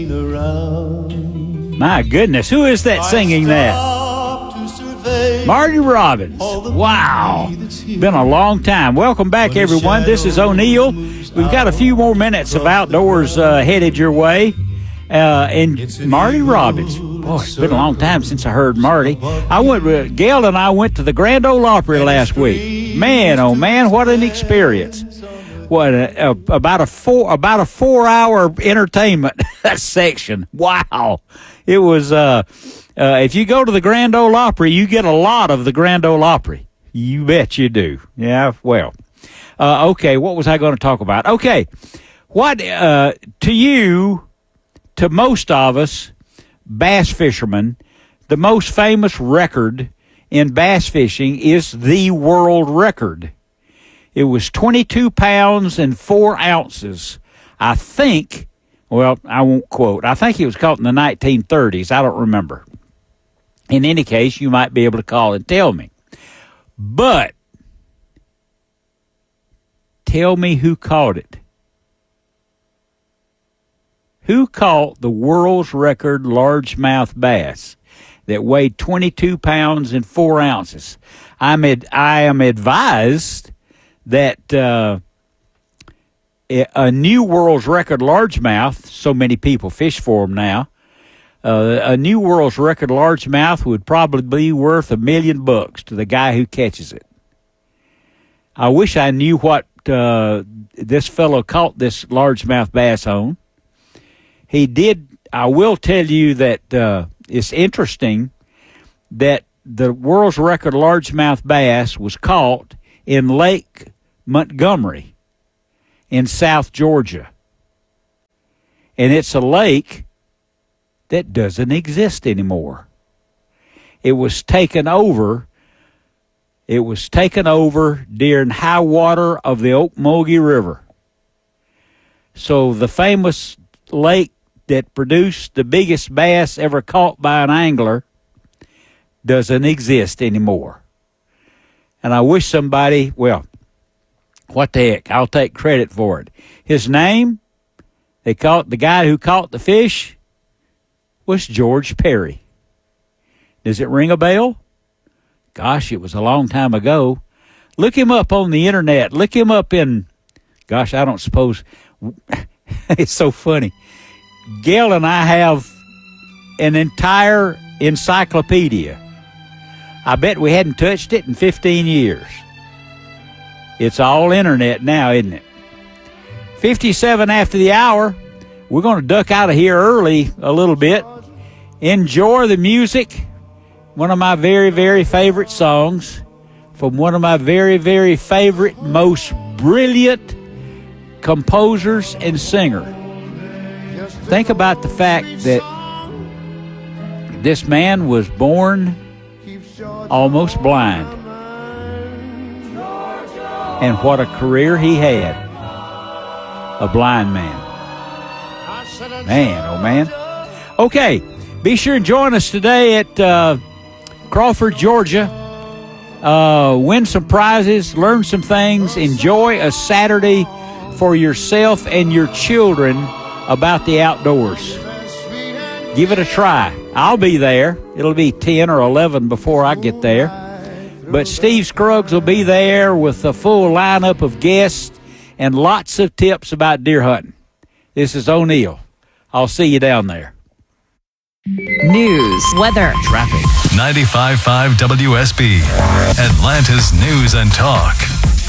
My goodness, who is that singing that? Marty Robbins. Wow. Been a long time. Welcome back, everyone. This is O'Neill. We've got a few more minutes of outdoors headed your way. And Marty Robbins. Boy, it's been a long time since I heard Marty. Gail and I went to the Grand Ole Opry last week. Man, oh man, what an experience. What about a 4-hour entertainment section. Wow. It was if you go to the Grand Ole Opry, you get a lot of the Grand Ole Opry. You bet you do. Yeah, well. Okay, what was I going to talk about? Okay. What to most of us bass fishermen, the most famous record in bass fishing is the world record. It was 22 pounds and 4 ounces. I think, well, I won't quote. I think it was caught in the 1930s. I don't remember. In any case, you might be able to call and tell me. But tell me who caught it. Who caught the world's record largemouth bass that weighed 22 pounds and 4 ounces? I am advised that a new world's record largemouth, so many people fish for them now, a new world's record largemouth would probably be worth $1 million to the guy who catches it. I wish I knew what this fellow caught this largemouth bass on. He did. I will tell you that it's interesting that the world's record largemouth bass was caught in Lake Montgomery in South Georgia. And it's a lake that doesn't exist anymore. It was taken over. It was taken over during high water of the Ocmulgee River. So the famous lake that produced the biggest bass ever caught by an angler doesn't exist anymore. And I wish somebody, well, what the heck, I'll take credit for it. His name, the guy who caught the fish, was George Perry. Does it ring a bell? Gosh, it was a long time ago. Look him up on the internet. Look him up in, gosh, I don't suppose, it's so funny. Gail and I have an entire encyclopedia. I bet we hadn't touched it in 15 years. It's all internet now, isn't it? 57 after the hour. We're going to duck out of here early a little bit. Enjoy the music. One of my very, very favorite songs from one of my very, very favorite, most brilliant composers and singer. Think about the fact that this man was born almost blind. And what a career he had. A blind man. Man, oh man. Okay, be sure and join us today at Crawford, Georgia. Win some prizes, learn some things, enjoy a Saturday for yourself and your children about the outdoors. Give it a try. I'll be there. It'll be 10 or 11 before I get there. But Steve Scruggs will be there with a full lineup of guests and lots of tips about deer hunting. This is O'Neill. I'll see you down there. News, weather, traffic. 95.5 WSB, Atlanta's News and Talk.